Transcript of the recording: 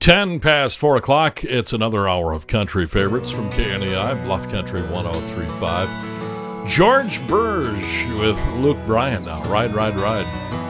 10 past 4 o'clock. It's another hour of country favorites from KNEI, Bluff Country 1035. George Burge with Luke Bryan now. Ride, ride, ride.